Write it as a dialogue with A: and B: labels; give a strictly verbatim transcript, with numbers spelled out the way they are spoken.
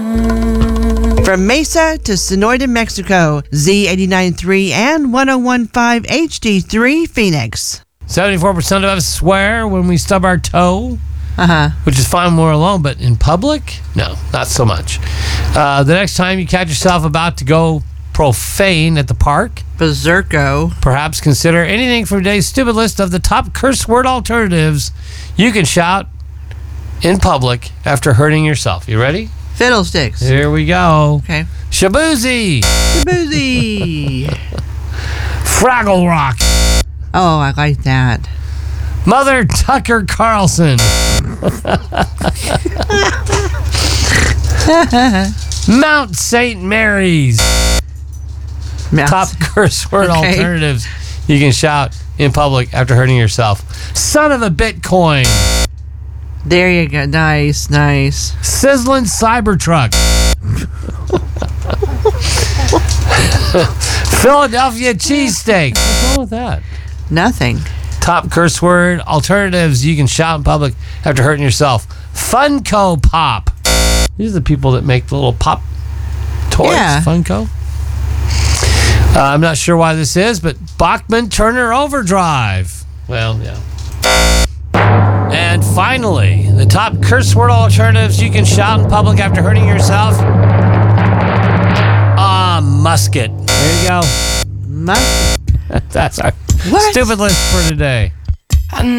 A: From Mesa to Sonoyta, Mexico, Z eighty-nine point three and one oh one point five H D three Phoenix.
B: seventy-four percent of us swear when we stub our toe,
A: Uh-huh.
B: which is fine when we're alone, but in public, no, not so much. Uh, the next time you catch yourself about to go profane at the park,
A: Berserko.
B: perhaps consider anything from today's stupid list of the top curse word alternatives you can shout in public after hurting yourself. You ready?
A: Fiddlesticks.
B: Here we go.
A: Okay.
B: Shaboozy.
A: Boozy.
B: Fraggle Rock.
A: Oh, I like that.
B: Mother Tucker Carlson. Mount Saint Mary's.
A: Mouse.
B: Top curse word
A: Okay.
B: alternatives you can shout in public after hurting yourself. Son of a Bitcoin.
A: There you go. Nice, nice.
B: Sizzling Cybertruck. Philadelphia cheesesteak. What's wrong with that?
A: Nothing.
B: Top curse word alternatives you can shout in public after hurting yourself. Funko Pop. These are the people that make the little pop toys.
A: Yeah.
B: Funko. Uh, I'm not sure why this is, but Bachman Turner Overdrive. Well, yeah. And finally, the top curse word alternatives you can shout in public after hurting yourself. Ah, musket. There you go.
A: Mu-
B: That's our
A: What?
B: stupid list for today.